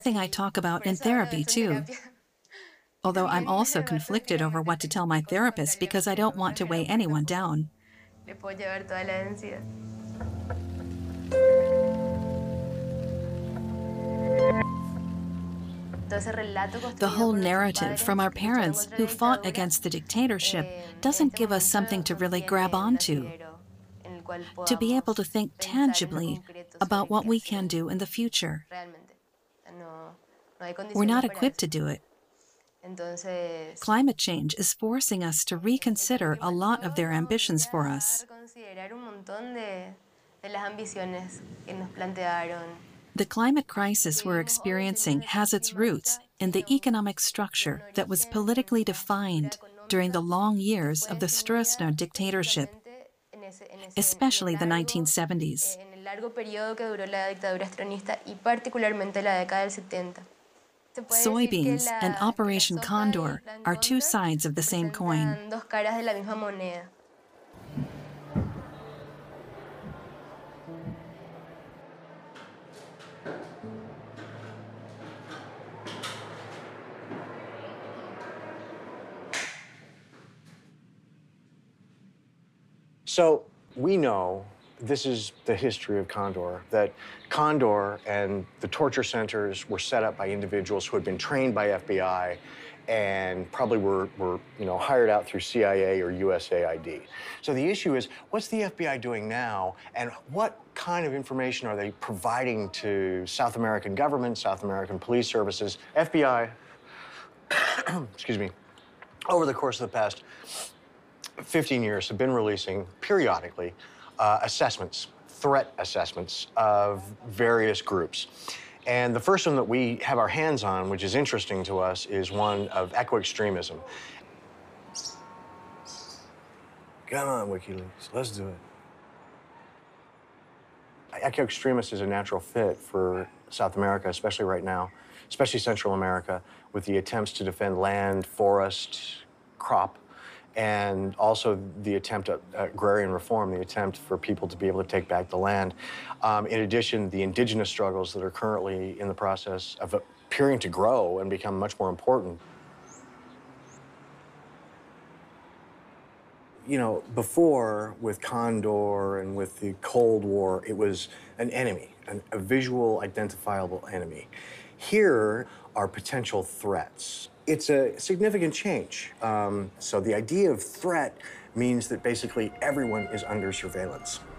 Thing I talk about in therapy, too. Although I'm also conflicted over what to tell my therapist because I don't want to weigh anyone down. Le puedo llevar toda la densidad. The whole narrative from our parents who fought against the dictatorship doesn't give us something to really grab onto, to be able to think tangibly about what we can do in the future. We're not equipped to do it. Climate change is forcing us to reconsider a lot of their ambitions for us. The climate crisis we're experiencing has its roots in the economic structure that was politically defined during the long years of the Stroessner dictatorship, especially the 1970s. Soybeans and Operation Condor are two sides of the same coin. So we know this is the history of Condor, that Condor and the torture centers were set up by individuals who had been trained by FBI and probably were hired out through CIA or USAID. So the issue is, what's the FBI doing now, and what kind of information are they providing to South American government, South American police services? FBI, excuse me, over the course of the past 15 years have been releasing periodically assessments, threat assessments of various groups. And the first one that we have our hands on, which is interesting to us, is one of eco-extremism. Come on, WikiLeaks, let's do it. Eco-extremist is a natural fit for South America, especially right now, especially Central America, with the attempts to defend land, forest, crop, and also the attempt at agrarian reform, the attempt for people to be able to take back the land. In addition, the indigenous struggles that are currently in the process of appearing to grow and become much more important. You know, before, with Condor and with the Cold War, it was an enemy, a visual, identifiable enemy. Here are potential threats. It's a significant change. So the idea of threat means that basically everyone is under surveillance.